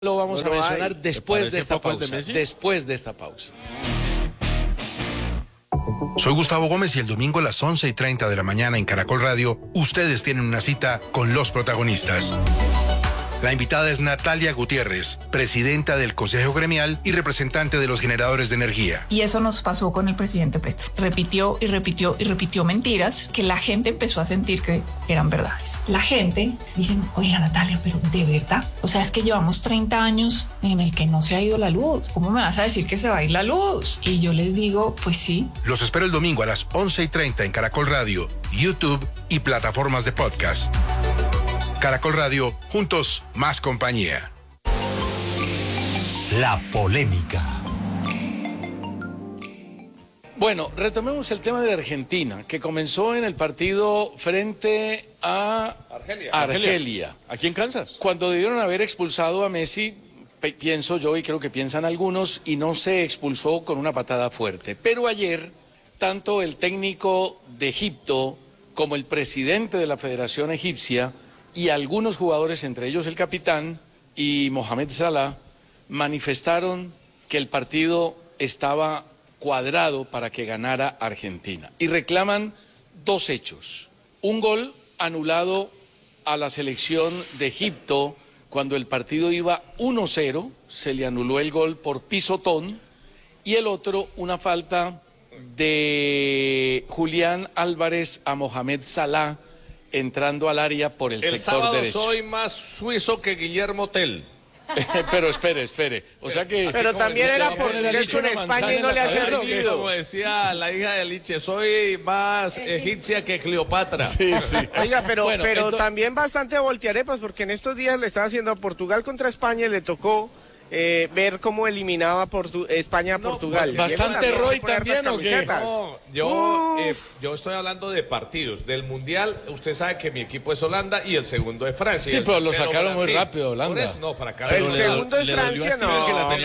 Lo vamos a mencionar después de esta pausa. Después de esta pausa. Soy Gustavo Gómez y el domingo a las 11:30 de la mañana en Caracol Radio, ustedes tienen una cita con los protagonistas. La invitada es Natalia Gutiérrez, presidenta del Consejo Gremial y representante de los generadores de energía. Y eso nos pasó con el presidente Petro. Repitió y repitió y repitió mentiras que la gente empezó a sentir que eran verdades. La gente dice, oiga Natalia, pero ¿de verdad? O sea, es que llevamos 30 años en el que no se ha ido la luz. ¿Cómo me vas a decir que se va a ir la luz? Y yo les digo, pues sí. Los espero el domingo a las 11:30 en Caracol Radio, YouTube y plataformas de podcast. Caracol Radio, juntos, más compañía. La polémica. Bueno, retomemos el tema de Argentina, que comenzó en el partido frente a Argelia. Aquí en Kansas. Cuando debieron haber expulsado a Messi, pienso yo y creo que piensan algunos, y no se expulsó con una patada fuerte. Pero ayer, tanto el técnico de Egipto como el presidente de la Federación Egipcia y algunos jugadores, entre ellos el capitán y Mohamed Salah, manifestaron que el partido estaba cuadrado para que ganara Argentina. Y reclaman dos hechos. Un gol anulado a la selección de Egipto cuando el partido iba 1-0, se le anuló el gol por pisotón, y el otro, una falta de Julián Álvarez a Mohamed Salah, entrando al área por el sector derecho. Soy más suizo que Guillermo Tell. Pero espere. O sea que... Pero también era por derecho en España y no le ha servido. Como decía la hija de Liche, soy más egipcia que Cleopatra. Sí. Oiga, pero Bueno, también bastante voltearepas, porque en estos días le estaba haciendo a Portugal contra España y le tocó ver cómo eliminaba España a Portugal. Bastante Roy también, ¿o qué? No, yo estoy hablando de partidos. Del Mundial, usted sabe que mi equipo es Holanda y el segundo es Francia. Sí, pero lo sacaron muy rápido, Holanda. Por eso no, fracasó. El segundo es Francia, no.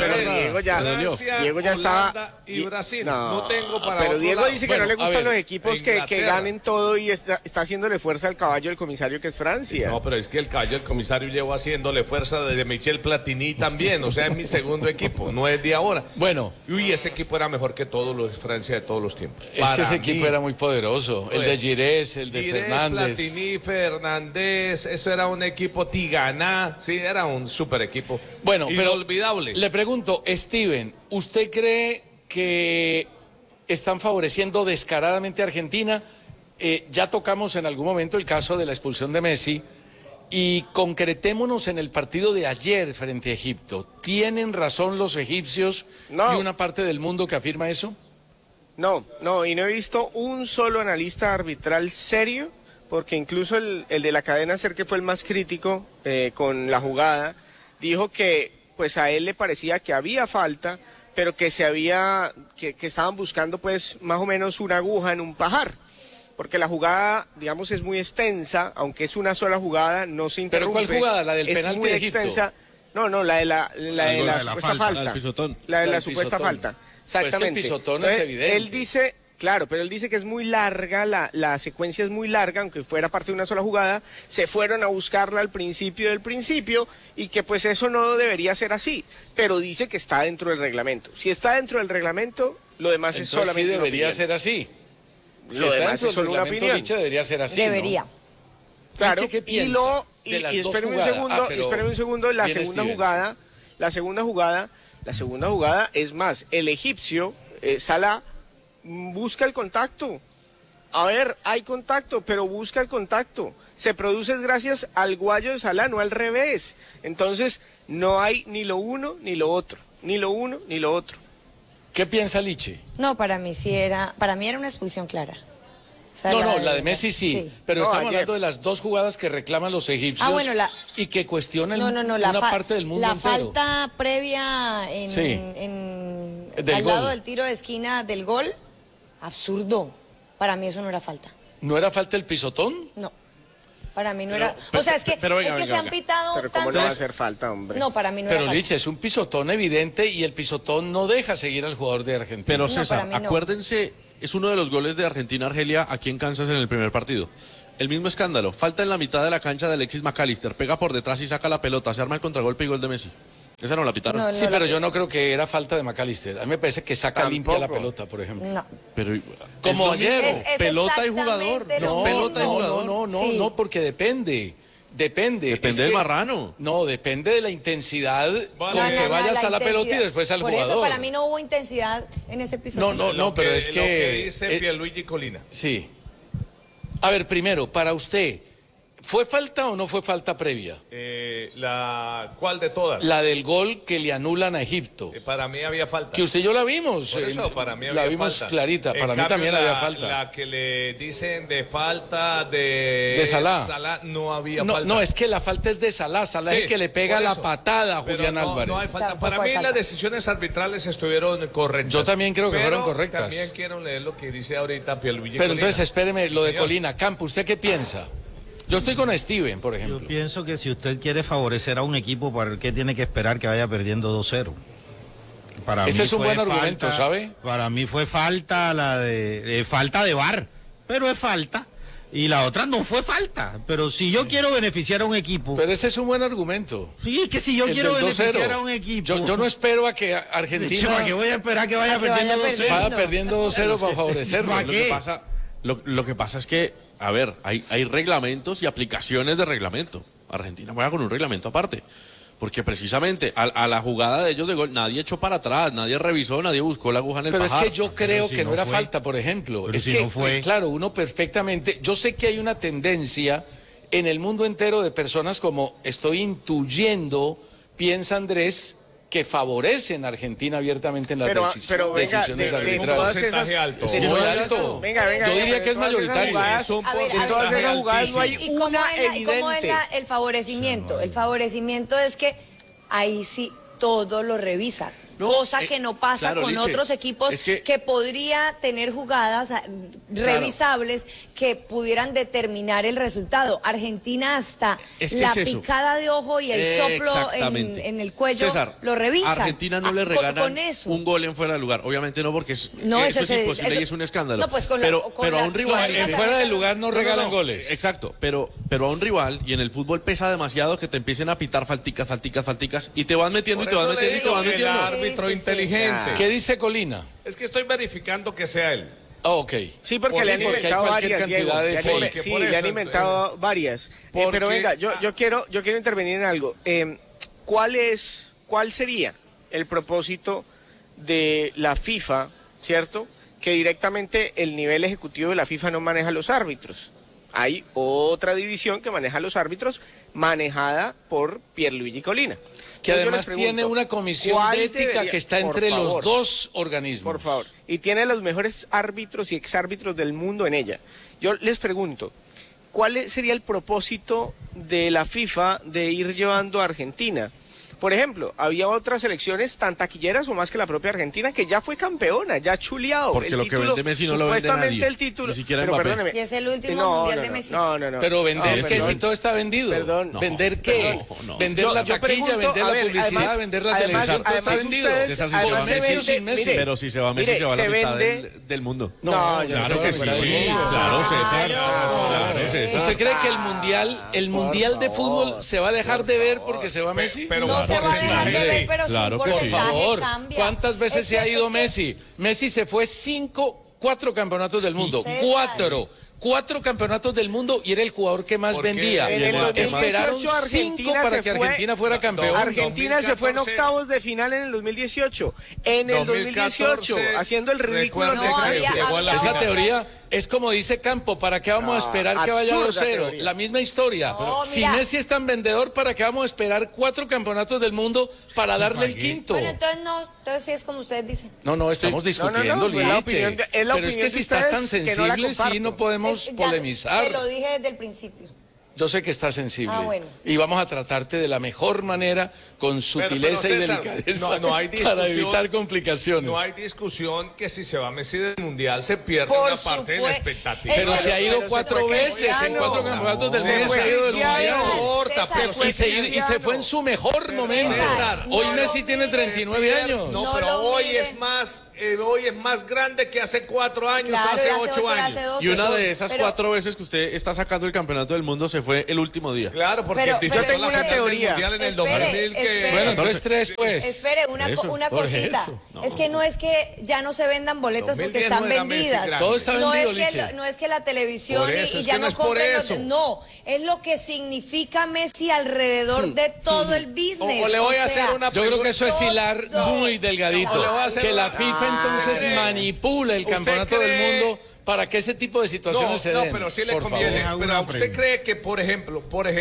Pero Diego ya estaba... Holanda y Brasil. No tengo para Pero otro Diego lado. dice que no le gustan los equipos que ganen todo y está haciéndole fuerza al caballo del comisario que es Francia. No, pero es que el caballo del comisario llevo haciéndole fuerza desde Michel Platini también. O sea, es mi segundo equipo, no es de ahora. Bueno. Uy, ese equipo era mejor que todos los de Francia de todos los tiempos. Es que ese equipo era muy poderoso. El de Girés, el de Fernández. Platini, Fernández, eso era un equipo Tigana, sí, era un super equipo. Bueno, inolvidable. Pero le pregunto, Steven, ¿usted cree que están favoreciendo descaradamente a Argentina? Ya tocamos en algún momento el caso de la expulsión de Messi. Y concretémonos en el partido de ayer frente a Egipto. ¿Tienen razón los egipcios y una parte del mundo que afirma eso? No, y no he visto un solo analista arbitral serio, porque incluso el de la cadena SER, que fue el más crítico con la jugada, dijo que pues a él le parecía que había falta, pero que que estaban buscando pues más o menos una aguja en un pajar. Porque la jugada, digamos, es muy extensa, aunque es una sola jugada, no se interrumpe. ¿Pero cuál jugada? ¿La del penalti de Egipto? Extensa. No, la de la supuesta falta. La de la supuesta falta. Exactamente. Pues que el pisotón es evidente. Él dice, claro, pero él dice que es muy larga, la secuencia es muy larga, aunque fuera parte de una sola jugada, se fueron a buscarla al principio del principio, y que pues eso no debería ser así, pero dice que está dentro del reglamento. Si está dentro del reglamento, lo demás es solamente sí debería ser así. Si lo está demás es solo una opinión. Licha, debería ser así, debería. ¿no? Claro, Licha, ¿qué piensa y espéreme un segundo, la segunda jugada es más, el egipcio, Salah, busca el contacto. A ver, hay contacto, pero busca el contacto. Se produce gracias al guayo de Salah, no al revés. Entonces, no hay ni lo uno ni lo otro. Ni lo uno ni lo otro. ¿Qué piensa Liche? No, para mí era una expulsión clara. O sea, la de Messi sí. Pero estamos hablando de las dos jugadas que reclaman los egipcios y que cuestionan una parte del mundo entero. La falta previa al lado del tiro de esquina del gol, absurdo. Para mí eso no era falta. ¿No era falta el pisotón? No. Para mí no era... O sea, es que se han pitado... Pero ¿cómo no va a hacer falta, hombre? No, para mí no era falta. Pero Liche, es un pisotón evidente y el pisotón no deja seguir al jugador de Argentina. Pero César, acuérdense, es uno de los goles de Argentina-Argelia aquí en Kansas en el primer partido. El mismo escándalo, falta en la mitad de la cancha de Alexis McAllister, pega por detrás y saca la pelota, se arma el contragolpe y gol de Messi. Esa no la pitaron. No, Sí, la pero yo pitaron. no creo que era falta de McAllister. A mí me parece que saca Tampoco. limpia la pelota, por ejemplo. No. Pero Como ayer. Es pelota y jugador. exactamente No, lo pelota y mismo. jugador. No, Sí. no, porque depende. Depende. Depende Es del que- marrano. No, depende de la intensidad con No, que vayas a la pelota y intensidad. después al Por jugador. eso para mí no hubo intensidad en ese episodio. No, pero es Lo que... que dice eh, Pierluigi Colina. sí. A ver, primero, para usted, ¿fue falta o no fue falta previa? ¿Cuál de todas? La del gol que le anulan a Egipto. Para mí había falta. Que usted y yo la vimos. Por eso, para mí la había vimos falta. clarita. En Para mí cambio, también había falta. La que le dicen de falta de Salah. no había No, falta. no, es que la falta es de Salah. Salah es Sí, el que le pega por la eso. patada a Pero Julián no, Álvarez. No hay falta. Tampoco Para hay mí falta. las decisiones arbitrales estuvieron correctas. Yo también creo que Pero fueron correctas. También quiero leer lo que dice ahorita Pierluigi Pero Colina. entonces espéreme, lo de Señor. Colina. Campo, ¿usted qué piensa? Yo estoy con Steven, por Yo ejemplo. pienso que si usted quiere favorecer a un equipo, ¿para qué tiene que esperar que vaya perdiendo 2-0? Para Ese mí es un fue buen argumento, ¿sabe? Para mí fue falta falta de VAR, pero es falta. Y la otra no fue falta. Pero si yo quiero beneficiar a un equipo, Pero ese es un buen argumento. sí, es que si yo El quiero del 2-0. beneficiar a un equipo, Yo no espero a que ¿para Argentina qué voy a esperar que vaya A que perdiendo vaya 2-0? vaya perdiendo 2-0 para favorecerlo. ¿Para Lo qué? que pasa, lo que pasa es que, a ver, hay reglamentos y aplicaciones de reglamento. Argentina juega con un reglamento aparte. Porque precisamente a la jugada de ellos de gol, nadie echó para atrás, nadie revisó, nadie buscó la aguja en el Pero es pajar. que yo creo si que no no era fue. falta, por ejemplo. Pero Es si que, no fue. claro, uno perfectamente. Yo sé que hay una tendencia en el mundo entero de personas como estoy intuyendo, piensa Andrés, que favorecen a Argentina abiertamente en las Pero venga, decisiones de arbitrales. todas porcentaje esas, alto. de Muy todas alto. esas- venga, Yo diría pero que es de todas esas mayoritario. jugadas- Es un A ver, de todas porcentaje esas jugadas no hay altísimo. ¿Y cómo una era, evidente. el favorecimiento? El favorecimiento es que ahí sí todo lo revisa. No, cosa que no pasa claro, con Liche, otros equipos es que- podría tener jugadas revisables que pudieran determinar el resultado. Argentina hasta Es que la es eso. picada de ojo y el soplo Exactamente. en el cuello César, lo revisa. a Argentina no le regalan con eso. un gol en fuera de lugar. Obviamente no, porque No, eso ese es se- imposible eso- y es un escándalo. No, pues con pero a un rival... En fuera del lugar no regalan goles. Exacto, pero a un rival, y en el fútbol pesa demasiado que te empiecen a pitar falticas, y te van metiendo y Por te van eso le metiendo y te digo van que metiendo. El árbitro Sí, sí, sí. inteligente. ¿Qué dice Colina? Es que estoy verificando que sea él. Ah, ok. Sí, porque Por le sí, han porque hay inventado cualquier varias, cantidad Diego. de Le han fake. inve- Sí, Por le han eso, inventado varias. porque- Pero venga, yo quiero intervenir en algo. ¿Cuál sería el propósito de la FIFA, cierto? Que directamente el nivel ejecutivo de la FIFA no maneja los árbitros. Hay otra división que maneja los árbitros, manejada por Pierluigi Colina. Que Entonces, yo además les pregunto, tiene una comisión ¿cuál de ética debería- que está por entre los favor, dos organismos. por favor. Y tiene los mejores árbitros y exárbitros del mundo en ella. Yo les pregunto, ¿cuál sería el propósito de la FIFA de ir llevando a Argentina? Por ejemplo, había otras selecciones tan taquilleras o más que la propia Argentina que ya fue campeona, ya ha chuleado. Porque el lo que título, vende Messi no lo vende supuestamente nadie, el título. ni siquiera pero Mbappé. perdóneme. Y es el último mundial de Messi. No. Pero vender, No, que perdón. si todo está vendido. Perdón. No. ¿Vender qué? No. Vender Yo- la yo taquilla, pregunto, vender a la ver, publicidad, además- vender la además- televisión, todo está además vendido. ustedes- César, si se además va se Messi o sin Messi. mire, Pero si se va Messi, mire, se va la se mitad vende- del mundo. No, yo Claro no que estoy sí, de acuerdo. claro, César. Claro, Claro, César. ¿Usted cree que el mundial de fútbol se va a dejar de ver porque se va Messi? Pero No se va a dejar de porcentaje, ver, sí. pero Claro su que sí. Por porcentaje favor, cambia. ¿cuántas veces Es se ha que- ido es que- Messi? Messi se fue 4 campeonatos del mundo. César. 4 campeonatos del mundo y era el jugador que más Porque vendía. En el 2018 Esperaron 5 Argentina para se que fue- Argentina fuera campeón. Argentina se fue en 2014. octavos de final en el 2018. En el 2018, 2014, haciendo el ridículo. recuerda No, que había- llegó a la había- Esa final. teoría es como dice Campo, ¿para qué vamos a esperar que vaya absurda 2-0? teoría. La misma historia. No, Si mira. Messi es tan vendedor, ¿para qué vamos a esperar 4 campeonatos del mundo para darle el quinto? Bueno, entonces sí es como ustedes dicen. No, estamos discutiendo, pues la Liche. opinión es la Pero es opinión que de si estás tan ustedes que no la sensible, sí comparto. no podemos Ya polemizar. Se lo dije desde el principio. Yo sé que estás sensible. Ah, bueno. Y vamos a tratarte de la mejor manera, con sutileza pero, y César, delicadeza, no hay para discusión. evitar complicaciones. No hay discusión que si se va Messi del Mundial se pierde Por una parte de la supuesto. expectativa. Pero Es se ha ido pero se 4 fue veces en Cristiano. 4 campeonatos del Se mundo. fue Se ha ido del Cristiano. mundial. No importa, pero César, Y se fue en su mejor momento. César, Hoy no Messi lo tiene mide. 39 años. No, No pero lo hoy mide. hoy es más grande que hace 4 años, Claro, hace y hace 8 ocho, años. hace 12. Y una de esas Pero- 4 veces que usted está sacando el campeonato del mundo se fue fue el último día. Claro, porque yo tengo una teoría. En el 2000 que... Bueno, entonces 3 pues. Espere, una cosita. No. Es que no es que ya no se vendan boletas porque 2010 están no era Messi vendidas. grande. Todo está No vendido, es, Liche. no es que la televisión Por eso, y es ya que no no es por compren eso. no, es lo que significa Messi alrededor de todo el business. O le voy a hacer una Yo creo que eso es hilar Todo. muy delgadito. No, le voy a hacer Que la una- FIFA entonces ¿cree? manipula el ¿Usted campeonato cree? del mundo para que ese tipo de situaciones se den. No, pero sí le por conviene. favor. Pero ¿usted cree que, por ejemplo,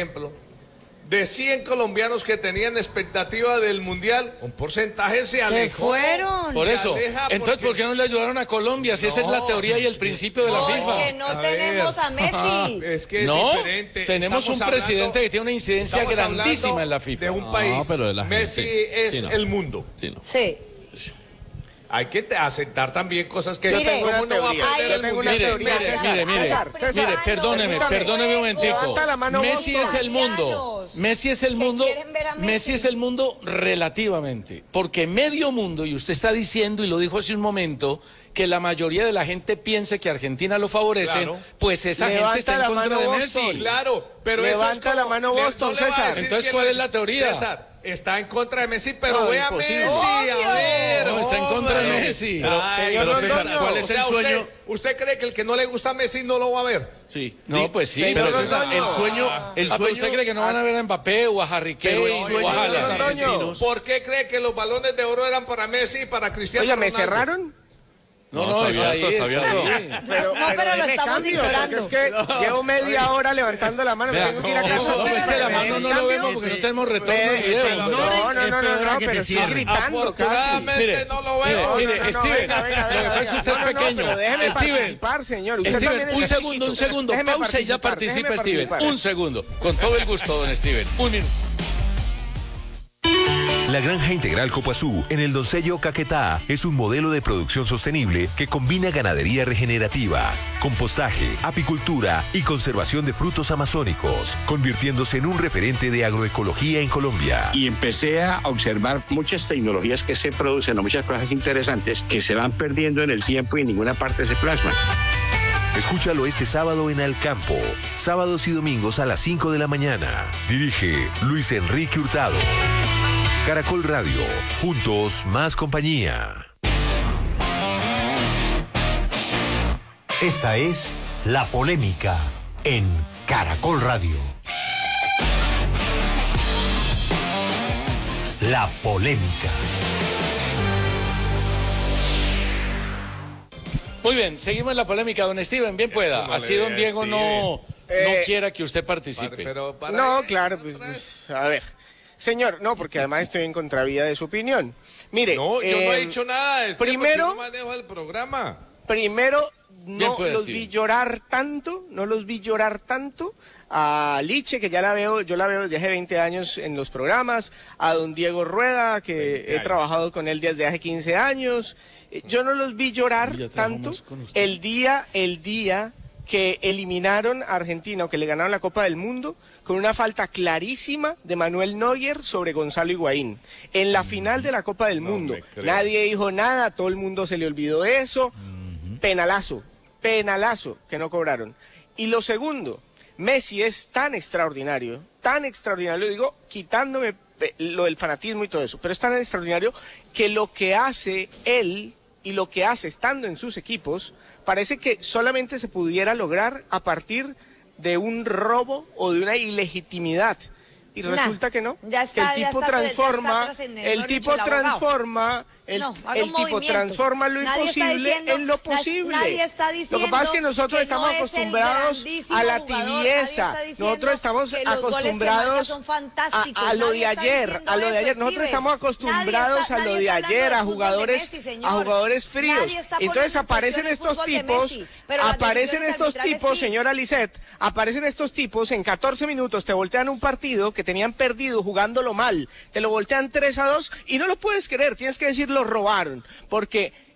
de 100 colombianos que tenían expectativa del Mundial, un porcentaje se alejó? fueron. Por Se eso, aleja entonces, porque- ¿por qué no le ayudaron a Colombia? Si esa es la teoría y el principio de la Porque FIFA. no A tenemos ver. a Messi. Es que es No, diferente. tenemos un Estamos presidente hablando- que tiene una incidencia estamos grandísima hablando en la FIFA. de un país. pero de la gente. Messi es Sí, no. el mundo. Sí, no. Sí. Hay que aceptar también cosas que... Mire, ¿Cómo no va a yo perder el tengo una Mundial? teoría. Mire, perdóneme un momentico. Levanta la mano Messi vos, es el mundo. colombianos, Messi es el que mundo. quieren ver a Messi. Messi es el mundo relativamente. Porque medio mundo, y usted está diciendo, y lo dijo hace un momento, que la mayoría de la gente piense que Argentina lo favorece, Claro. pues esa Levanta gente está en la contra mano de vos, Messi. Sol. Claro, pero Levanta esto es como- la mano le- vos, no le va a César. decir Entonces, que ¿cuál no es la teoría? César, está en contra de Messi, pero No, ve a imposible. Messi, a ver. No, está en contra de hombre. Messi. Ay, Pero, César, Londoño, ¿cuál es el sueño? ¿Usted cree que el que no le gusta a Messi no lo va a ver? Sí. No, pues sí, Señor pero Londoño. el sueño, ¿usted cree que no van a ver a Mbappé o a Harry Kane Pero el sueño o a de los Haaland? argentinos- ¿Por qué cree que los balones de oro eran para Messi y para Cristiano Oiga, ¿me Ronaldo? cerraron? No, está ahí, está está abierto. ahí. pero lo déjeme estamos cambio, ignorando. porque es que llevo media hora levantando la mano, me Vea, tengo que ir a no, casa. No, es que la mano no lo vemos porque no tenemos retorno de video. No, que te pero estoy cierren. gritando casi. Afortunadamente Mire, no lo vemos. mire, Steven, lo que pasa es que usted es pequeño. Pero déjeme Steven, participar, señor. Usted Steven, también un es segundo, chiquito. Déjeme pausa y ya participar, participa déjeme Steven. participar. Un segundo. Con todo el gusto, don Steven. Un minuto. La Granja Integral Copuazú en el Doncello Caquetá es un modelo de producción sostenible que combina ganadería regenerativa, compostaje, apicultura y conservación de frutos amazónicos, convirtiéndose en un referente de agroecología en Colombia. Y empecé a observar muchas tecnologías que se producen, o muchas cosas interesantes que se van perdiendo en el tiempo y en ninguna parte se plasman. Escúchalo este sábado en Al Campo, sábados y domingos a las 5 de la mañana. Dirige Luis Enrique Hurtado. Caracol Radio, juntos más compañía. Esta es La Polémica en Caracol Radio. La Polémica. Muy bien, seguimos en la polémica, don Steven, bien pueda. Eso no Así le don dé, Diego no Eh, quiera que usted participe. Pero para No, claro, pues, a ver. Señor, no, porque además estoy en contravía de su opinión. Mire, No, yo no he dicho nada. primero- Yo no manejo el programa. primero, Bien no pueda, los Steven. vi llorar tanto a Liche, que yo la veo desde hace 20 años en los programas, a don Diego Rueda, que he trabajado con él desde hace 15 años. Yo no los vi llorar Ya trabajó tanto más con usted. el día que eliminaron a Argentina o que le ganaron la Copa del Mundo con una falta clarísima de Manuel Neuer sobre Gonzalo Higuaín. En la final de la Copa del Mundo. me creo. Nadie dijo nada, todo el mundo se le olvidó eso. Penalazo que no cobraron. Y lo segundo, Messi es tan extraordinario, lo digo quitándome lo del fanatismo y todo eso, pero es tan extraordinario que lo que hace él y lo que hace estando en sus equipos parece que solamente se pudiera lograr a partir de un robo o de una ilegitimidad. Y Nah, resulta que no, ya está- que ya el tipo está- ya está transforma, trascendiendo, el mejor tipo dicho, el abogado. transforma, el No, haga el un tipo movimiento. transforma lo Nadie está imposible diciendo- en lo na- posible. nadie está Lo que diciendo pasa es que nosotros que estamos no es el acostumbrados grandísimo a la jugador, nadie tibieza. está diciendo Nosotros estamos que los goles que marca acostumbrados son fantásticos. a lo Nadie de está ayer, diciendo a lo de eso, ayer. Nosotros Steven. estamos acostumbrados Nadie a lo está de hablando ayer, del a fútbol de jugadores, Messi, señor. a jugadores fríos. Nadie está Entonces poniendo en aparecen cuestión el estos fútbol de tipos, Messi, pero las aparecen decisiones estos arbitrales tipos, sí. señora Lisette, aparecen estos tipos en 14 minutos, te voltean un partido que tenían perdido jugándolo mal, te lo voltean 3-2 y no lo puedes creer, tienes que decir lo robaron, porque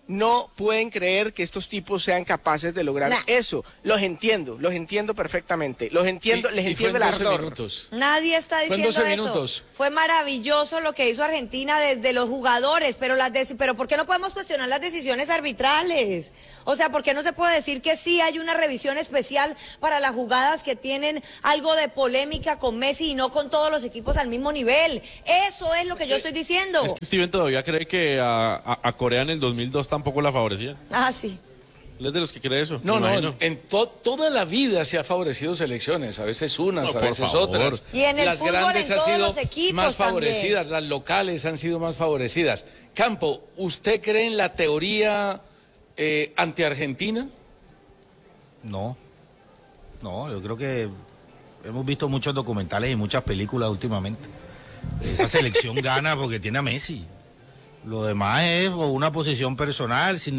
no pueden creer que estos tipos sean capaces de lograr eso. Los entiendo perfectamente. Les entiendo el ardor. Minutos. Nadie está diciendo eso. Minutos. Fue maravilloso lo que hizo Argentina desde los jugadores, pero ¿por qué no podemos cuestionar las decisiones arbitrales? O sea, ¿por qué no se puede decir que sí hay una revisión especial para las jugadas que tienen algo de polémica con Messi y no con todos los equipos al mismo nivel? Eso es lo que yo estoy diciendo. Es que Steven todavía cree que a Corea en el 2002 tampoco la favorecían. Ah, sí. ¿Él es de los que cree eso? No, en toda la vida se ha favorecido selecciones, a veces unas, a veces otras. Y en el las fútbol, grandes en han todos sido los equipos más favorecidas, también. las locales han sido más favorecidas. Campo, ¿usted cree en la teoría anti-Argentina? No, yo creo que hemos visto muchos documentales y muchas películas últimamente. Esa selección gana porque tiene a Messi. Lo demás es una posición personal, sin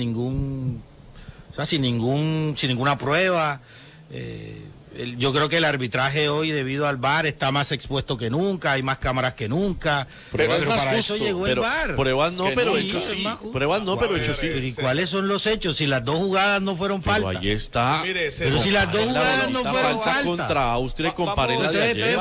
ninguna prueba. Yo creo que el arbitraje hoy, debido al VAR, está más expuesto que nunca, hay más cámaras que nunca. Pero es más para justo. eso llegó el VAR. Pruebas no, pero hechos sí. Pruebas no, pero hechos sí. Pero ¿y cuáles son los hechos? Si las dos jugadas no fueron falta. Pero ahí está. Pero si las dos jugadas no fueron falta. Contra Austria y compare la de ayer.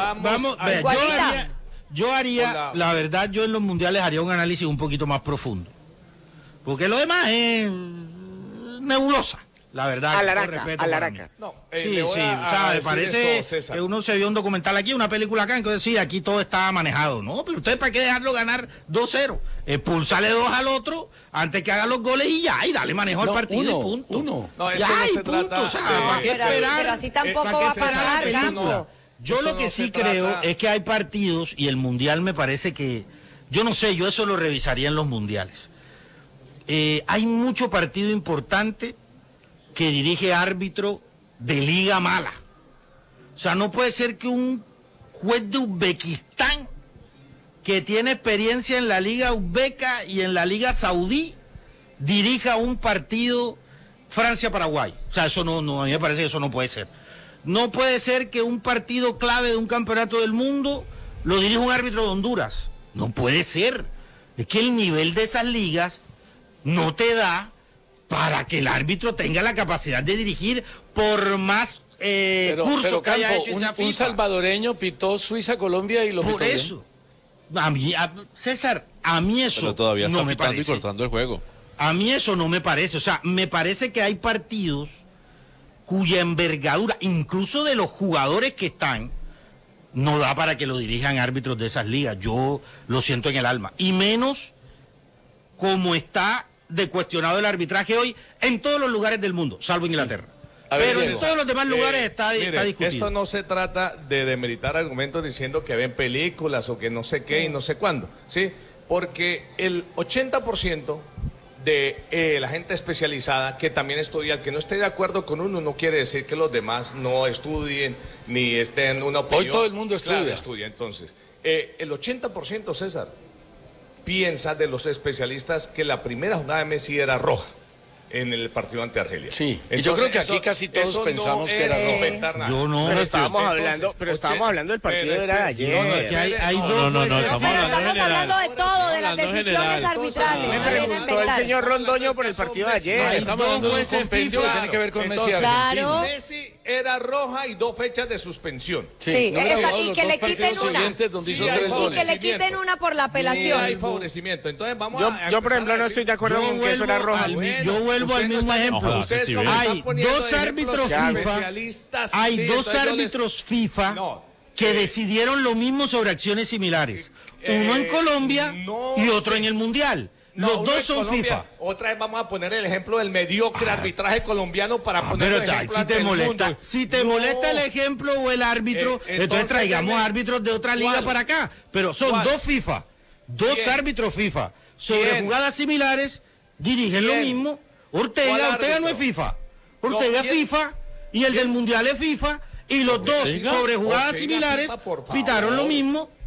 Yo haría, la verdad, yo en los mundiales haría un análisis un poquito más profundo. Porque lo demás es nebulosa. La verdad, a la araca. No, sí, o sea, me parece que uno se vio un documental aquí, una película acá, entonces sí, aquí todo está manejado. No, pero ustedes para qué dejarlo ganar 2-0, expulsarle 2 al otro antes que haga los goles y ya, y dale manejo al partido y punto. No, ya, no y se punto, trata o sea, ¿para qué esperar? Pero así tampoco va a pasar, Campo. Yo lo que sí creo es que hay partidos, y el mundial me parece que, yo no sé, yo eso lo revisaría en los mundiales. Hay mucho partido importante que dirige árbitro de liga mala. O sea, no puede ser que un juez de Uzbekistán, que tiene experiencia en la liga uzbeca y en la liga saudí, dirija un partido Francia-Paraguay. O sea, eso no, a mí me parece que eso no puede ser. No puede ser que un partido clave de un campeonato del mundo lo dirija un árbitro de Honduras. No puede ser. Es que el nivel de esas ligas no te da para que el árbitro tenga la capacidad de dirigir por más cursos que haya hecho un salvadoreño pitó Suiza-Colombia y lo pitó por eso. César, a mí eso pero todavía está no me pitando parece. Y cortando el juego. A mí eso no me parece. O sea, me parece que hay partidos cuya envergadura, incluso de los jugadores que están, no da para que lo dirijan árbitros de esas ligas. Yo lo siento en el alma. Y menos como está de cuestionado el arbitraje hoy en todos los lugares del mundo, salvo Inglaterra. Pero en todos los demás lugares está discutido. Esto no se trata de demeritar argumentos diciendo que ven películas o que no sé qué y no sé cuándo, ¿sí? Porque el 80% de la gente especializada que también estudia, el que no esté de acuerdo con uno no quiere decir que los demás no estudien ni estén en una opinión. Hoy todo el mundo estudia. Claro, estudia. Entonces, el 80%, César, piensa de los especialistas que la primera jugada de Messi era roja en el partido ante Argelia. Sí, entonces, y yo creo que aquí casi todos pensamos que era roja. Yo no. Pero estábamos hablando del partido de ayer. Estamos hablando de todo, de las decisiones arbitrales. Me preguntó el señor Rondoño por el partido de ayer. Estamos hablando de un compendio que tiene que ver con Messi. Claro. Messi era roja y 2 fechas de suspensión. Sí, y que le quiten una. Y que le quiten una por la apelación. Sí, hay favorecimiento. Entonces vamos yo por ejemplo, no estoy de acuerdo con que eso era roja. Yo vuelvo al mismo ejemplo. Hay 2 árbitros FIFA. Hay 2 árbitros FIFA que decidieron lo mismo sobre acciones similares. Uno en Colombia y otro en el Mundial. Los 2 son Colombia. FIFA. Otra vez vamos a poner el ejemplo del mediocre arbitraje colombiano para poner el ejemplo si te molesta el ejemplo o el árbitro, entonces traigamos árbitros de otra liga para acá. Pero son 2 FIFA, 2 árbitros FIFA sobre jugadas similares, dirigen lo mismo. Ortega no es FIFA. Ortega es FIFA y el del Mundial es FIFA y los 2 sobre jugadas similares pitaron lo mismo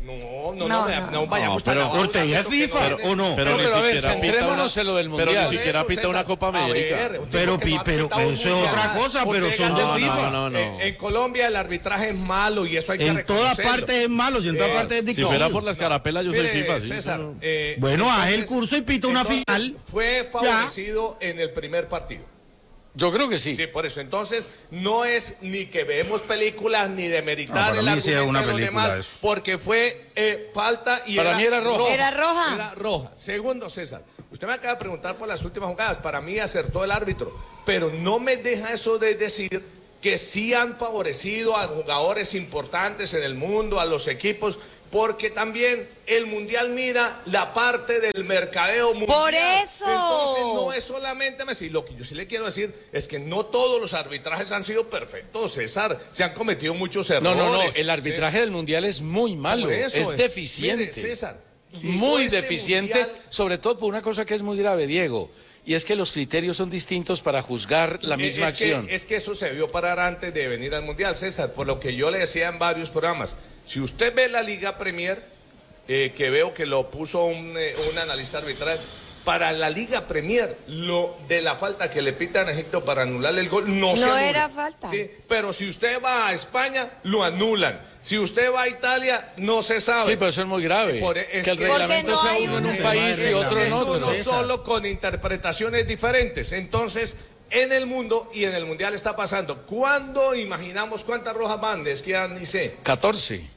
No vayamos tan abajo. Ortega es FIFA, ¿o no? Pero a ver, centrémonos en lo del Mundial. Pero ni siquiera pita una Copa América. Pero eso es otra cosa, pero son de FIFA. No. En Colombia el arbitraje es malo y eso hay que reconocerlo. En todas partes es malo, y en todas partes es dictadura. Si fuera por las carapelas, yo soy FIFA, sí. César, bueno, haz el curso y pita una final. Fue favorecido en el primer partido. Yo creo que sí. Sí, por eso. Entonces, no es ni que vemos películas ni de meritar el argumento de los demás, porque fue falta y para mí era roja. Era roja. Era roja. Segundo, César, usted me acaba de preguntar por las últimas jugadas. Para mí acertó el árbitro, pero no me deja eso de decir que sí han favorecido a jugadores importantes en el mundo, a los equipos, porque también el Mundial mira la parte del mercadeo mundial. ¡Por eso! Entonces no es solamente Messi. Lo que yo sí le quiero decir es que no todos los arbitrajes han sido perfectos, César. Se han cometido muchos errores. No. El arbitraje del Mundial es muy malo. Es deficiente. Mire, César, muy deficiente, sobre todo por una cosa que es muy grave, Diego. Y es que los criterios son distintos para juzgar la misma acción. Es que eso se vio parar antes de venir al Mundial, César, por lo que yo le decía en varios programas. Si usted ve la Liga Premier, que veo que lo puso un analista arbitral, para la Liga Premier, lo de la falta que le pitan a Egipto para anular el gol, no se anula. era falta. Sí, pero si usted va a España, lo anulan. Si usted va a Italia, no se sabe. Sí, pero eso es muy grave. Que el reglamento sea uno en un país y otro en otro. Uno solo con interpretaciones diferentes. Entonces, en el mundo y en el Mundial está pasando. ¿Cuándo imaginamos cuántas rojas van? Es que ya ni sé. 14.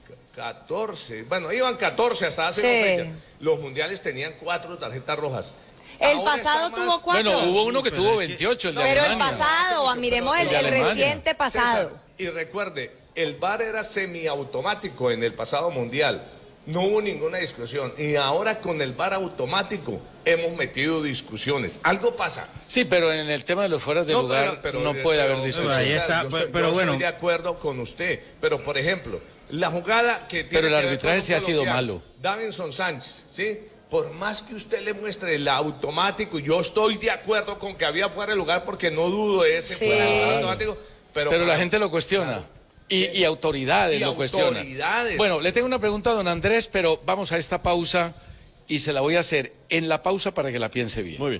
Bueno, iban 14 hasta hace 2 fechas. Los mundiales tenían 4 tarjetas rojas. El pasado tuvo 4. Bueno, hubo uno que tuvo 28, el de Pero Alemania. el pasado, miremos el reciente pasado. César, y recuerde, el VAR era semiautomático en el pasado mundial. No hubo ninguna discusión. Y ahora con el VAR automático hemos metido discusiones. Algo pasa. Sí, pero en el tema de los fueras de lugar no puede haber discusión. Ahí está, yo pero bueno. estoy de acuerdo con usted. Pero, por ejemplo, la jugada que tiene pero el que ver arbitraje con sí ha sido malo. Davinson Sánchez, ¿sí? Por más que usted le muestre el automático, yo estoy de acuerdo con que había fuera de lugar porque no dudo de ese fuera de lugar automático. Pero la gente lo cuestiona. Claro. Y autoridades lo cuestionan. Bueno, le tengo una pregunta a don Andrés, pero vamos a esta pausa y se la voy a hacer en la pausa para que la piense bien. Muy bien.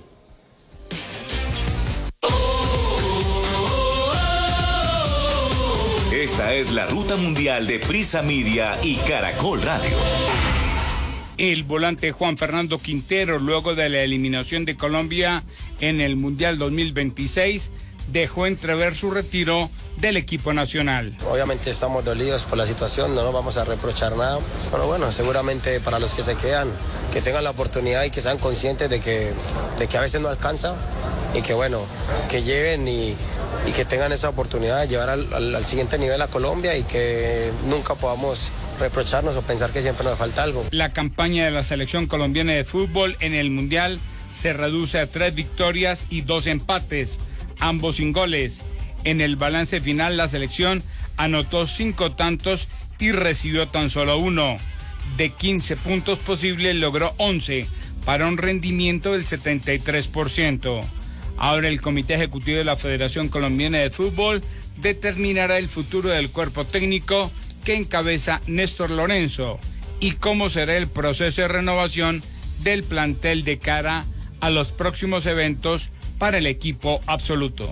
Esta es la ruta mundial de Prisa Media y Caracol Radio. El volante Juan Fernando Quintero, luego de la eliminación de Colombia en el Mundial 2026, dejó entrever su retiro del equipo nacional. Obviamente estamos dolidos por la situación, no nos vamos a reprochar nada, pero bueno, seguramente para los que se quedan, que tengan la oportunidad y que sean conscientes de que a veces no alcanza y que bueno, que lleven y que tengan esa oportunidad de llevar al siguiente nivel a Colombia y que nunca podamos reprocharnos o pensar que siempre nos falta algo. La campaña de la selección colombiana de fútbol en el Mundial se reduce a 3 victorias y 2 empates, ambos sin goles. En el balance final, la selección anotó 5 tantos y recibió tan solo 1. De 15 puntos posibles, logró 11, para un rendimiento del 73%. Ahora el Comité Ejecutivo de la Federación Colombiana de Fútbol determinará el futuro del cuerpo técnico que encabeza Néstor Lorenzo y cómo será el proceso de renovación del plantel de cara a los próximos eventos para el equipo absoluto.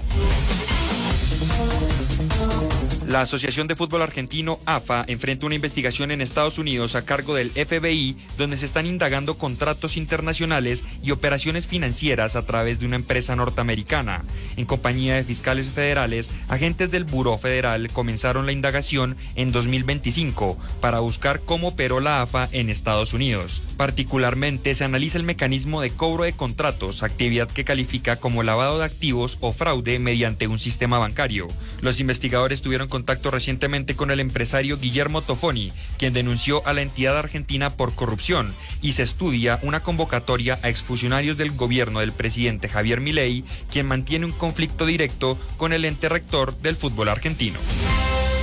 La Asociación de Fútbol Argentino, AFA, enfrenta una investigación en Estados Unidos a cargo del FBI, donde se están indagando contratos internacionales y operaciones financieras a través de una empresa norteamericana. En compañía de fiscales federales, agentes del Buró Federal comenzaron la indagación en 2025 para buscar cómo operó la AFA en Estados Unidos. Particularmente, se analiza el mecanismo de cobro de contratos, actividad que califica como lavado de activos o fraude mediante un sistema bancario. Los investigadores tuvieron contacto recientemente con el empresario Guillermo Tofoni, quien denunció a la entidad argentina por corrupción, y se estudia una convocatoria a exfuncionarios del gobierno del presidente Javier Milei, quien mantiene un conflicto directo con el ente rector del fútbol argentino.